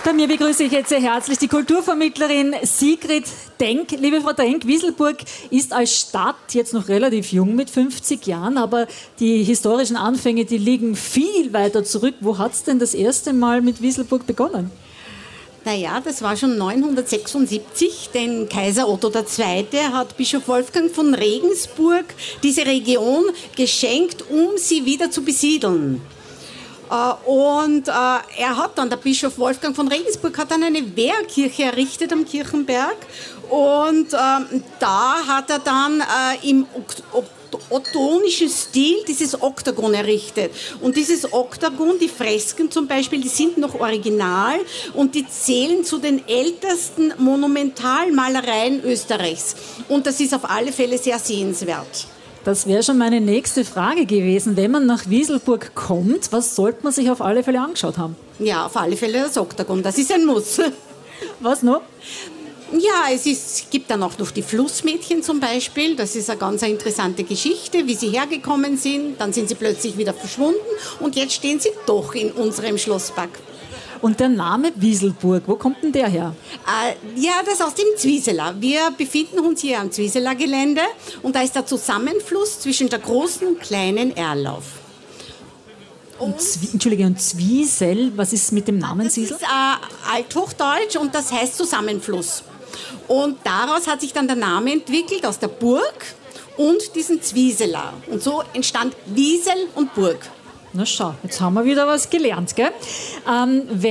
Bei mir begrüße ich jetzt sehr herzlich die Kulturvermittlerin Sigrid Denk. Liebe Frau Denk, Wieselburg ist als Stadt jetzt noch relativ jung mit 50 Jahren, aber die historischen Anfänge, die liegen viel weiter zurück. Wo hat es denn das erste Mal mit Wieselburg begonnen? Naja, das war schon 976, denn Kaiser Otto II. Hat Bischof Wolfgang von Regensburg diese Region geschenkt, um sie wieder zu besiedeln. Er hat dann, der Bischof Wolfgang von Regensburg, hat dann eine Wehrkirche errichtet am Kirchenberg und da hat er dann im ottonischen Stil dieses Oktagon errichtet. Und dieses Oktagon, die Fresken zum Beispiel, die sind noch original und die zählen zu den ältesten Monumentalmalereien Österreichs. Und das ist auf alle Fälle sehr sehenswert. Das wäre schon meine nächste Frage gewesen. Wenn man nach Wieselburg kommt, was sollte man sich auf alle Fälle angeschaut haben? Ja, auf alle Fälle das Oktagon, das ist ein Muss. Was noch? Ja, es gibt dann auch noch die Flussmädchen zum Beispiel. Das ist eine ganz interessante Geschichte, wie sie hergekommen sind. Dann sind sie plötzlich wieder verschwunden und jetzt stehen sie doch in unserem Schlosspark. Und der Name Wieselburg, wo kommt denn der her? Ja, das ist aus dem Zwieseler. Wir befinden uns hier am Zwieseler Gelände und da ist der Zusammenfluss zwischen der großen und kleinen Erlauf. Und Zwiesel, was ist mit dem Namen Zwiesel? Das ist Althochdeutsch und das heißt Zusammenfluss. Und daraus hat sich dann der Name entwickelt, aus der Burg und diesem Zwieseler. Und so entstand Wiesel und Burg. Na schau, jetzt haben wir wieder was gelernt, gell?